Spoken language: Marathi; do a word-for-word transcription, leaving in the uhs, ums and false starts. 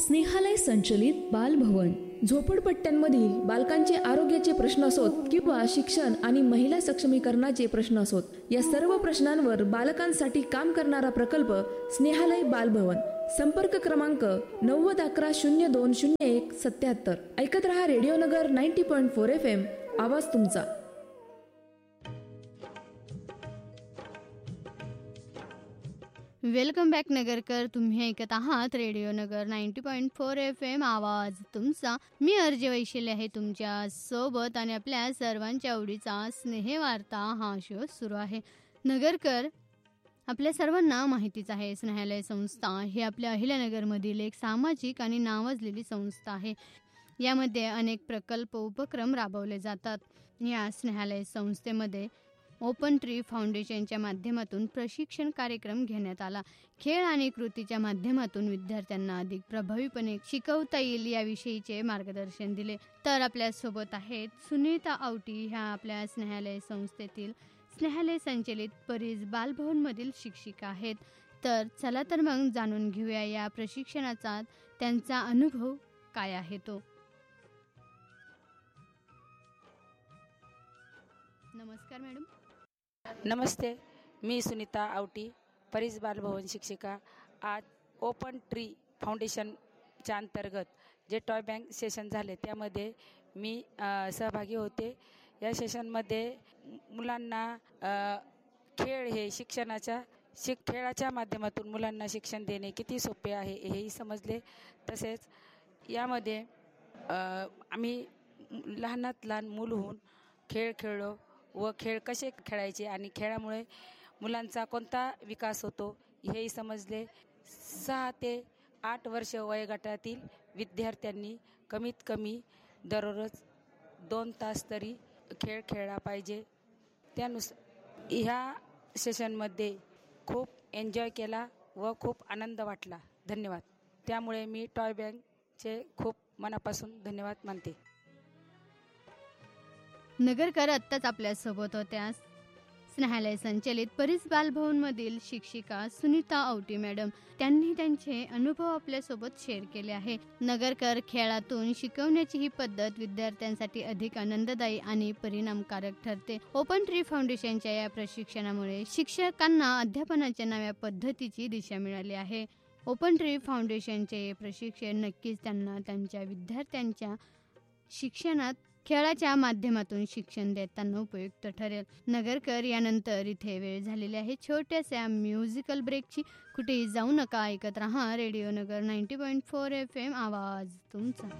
स्नेहालय संचलित बालभवन. झोपडपट्ट्यांमधील बालकांचे आरोग्याचे प्रश्न असोत किंवा शिक्षण आणि महिला सक्षमीकरणाचे प्रश्न असोत, या सर्व प्रश्नांवर बालकांसाठी काम करणारा प्रकल्प स्नेहालय बालभवन. संपर्क क्रमांक नव्वद अकरा शून्य दोन शून्य एक सत्याहत्तर. ऐकत रहा रेडिओ नगर ninety point four F M. आवाज तुमचा. Welcome back Nagarkar. तुम्ही ऐकत आहात रेडिओ नगर ninety point four F M. आवाज तुमचा. मी अर्ज वैशिले आहे तुमच्या सोबत आणि आपल्या सर्वांच्या आवडीचा स्नेहवार्ता हा शो सुरू आहे. नगरकर, आपल्या सर्वांना माहितीच आहे, स्नेहालय संस्था ही आपल्या अहिल्यानगरमधील एक सामाजिक आणि नावाजलेली संस्था आहे. यामध्ये अनेक प्रकल्प उपक्रम राबवले जातात. या स्नेहालय संस्थेमध्ये ओपन ट्री फाउंडेशनच्या माध्यमातून प्रशिक्षण कार्यक्रम घेण्यात आला. खेळ आणि कृतीच्या माध्यमातून विद्यार्थ्यांना अधिक प्रभावीपणे शिकवता येईल याविषयीचे मार्गदर्शन दिले. तर आपल्यासोबत आहेत सुनीता आवटी, ह्या आपल्या स्नेहालय संस्थेतील स्नेहालय संचलित परीस बालभवनमधील शिक्षिका आहेत. तर चला तर मग जाणून घेऊया या प्रशिक्षणाचा त्यांचा अनुभव काय आहे तो. नमस्कार मॅडम. नमस्ते, मी सुनीता आवटी, परीस बालभवन शिक्षिका. आज ओपन ट्री फाउंडेशनच्या अंतर्गत जे टॉय बँक सेशन झाले त्यामध्ये मी अ, सहभागी होते. या सेशनमध्ये मुलांना अ, खेळ हे शिक्षणाच्या शिक खेळाच्या माध्यमातून मुलांना शिक्षण देणे किती सोपे आहे हेही समजले. तसेच यामध्ये अ, आम्ही लहानात लहान मूल होऊन खेळ खेळलो व खेळ कसे खेळायचे आणि खेळामुळे मुलांचा कोणता विकास होतो हेही समजले. सहा ते आठ वर्ष वयोगटातील विद्यार्थ्यांनी कमीत कमी दररोज दोन तास तरी खेळ खेळला पाहिजे. त्यानुसार ह्या सेशनमध्ये खूप एन्जॉय केला व खूप आनंद वाटला. धन्यवाद. त्यामुळे मी टॉय बँकचे खूप मनापासून धन्यवाद मानते. नगरकर आत्ताच आपल्यासोबत होत्या स्नेहालय संचलित परीस बालभवनमधील शिक्षिका सुनीता आवटी मॅडम. त्यांनी त्यांचे अनुभव आपल्यासोबत शेअर केले आहे. नगरकर, खेळातून शिकवण्याची ही पद्धत विद्यार्थ्यांसाठी अधिक आनंददायी आणि परिणामकारक ठरते. ओपन ट्री फाउंडेशनच्या या प्रशिक्षणामुळे शिक्षकांना अध्यापनाच्या नव्या पद्धतीची दिशा मिळाली आहे. ओपन ट्री फाउंडेशनचे प्रशिक्षण नक्कीच त्यांना त्यांच्या विद्यार्थ्यांच्या शिक्षणात खेळाच्या माध्यमातून शिक्षण देताना उपयुक्त ठरेल. नगरकर, यानंतर इथे वेळ झालेली आहे छोट्याशा म्युझिकल ब्रेकची. कुठेही जाऊ नका, ऐकत रहा रेडिओ नगर ninety point four F M. आवाज तुमचा.